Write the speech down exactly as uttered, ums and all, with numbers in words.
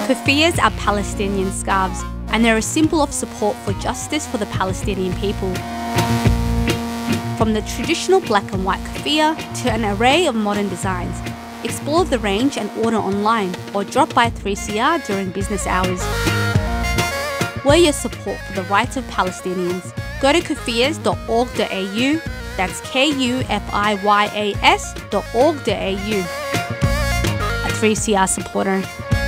Kufiyas are Palestinian scarves, and they're a symbol of support for justice for the Palestinian people. From the traditional black and white kufiya to an array of modern designs, explore the range and order online or drop by three C R during business hours. Wear your support for the rights of Palestinians. Go to kufiyas dot org dot A U, that's K U F I Y A S dot org dot A U. A three C R supporter.